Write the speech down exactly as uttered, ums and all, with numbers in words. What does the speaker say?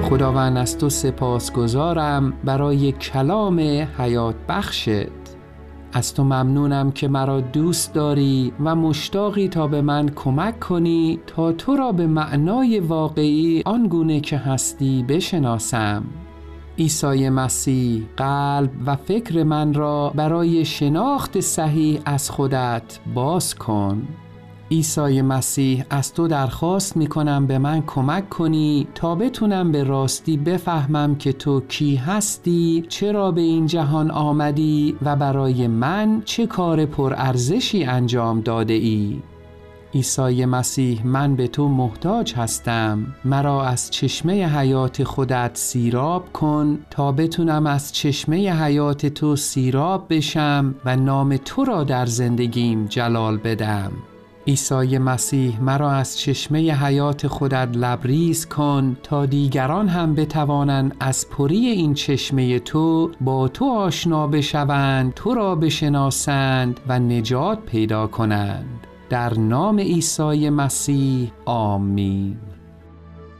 خداوند از تو سپاسگزارم برای کلام حیات بخشت. از تو ممنونم که مرا دوست داری و مشتاقی تا به من کمک کنی تا تو را به معنای واقعی آنگونه که هستی بشناسم. عیسی مسیح، قلب و فکر من را برای شناخت صحیح از خودت باز کن. عیسی مسیح، از تو درخواست می کنم به من کمک کنی تا بتونم به راستی بفهمم که تو کی هستی، چرا به این جهان آمدی و برای من چه کار پرارزشی انجام داده ای. عیسی مسیح، من به تو محتاج هستم. مرا از چشمه حیات خودت سیراب کن تا بتونم از چشمه حیات تو سیراب بشم و نام تو را در زندگیم جلال بدم. عیسی مسیح، مرا از چشمه حیات خودت لبریز کن تا دیگران هم بتوانند از پری این چشمه تو با تو آشنا بشوند، تو را بشناسند و نجات پیدا کنند. در نام عیسی مسیح، آمین.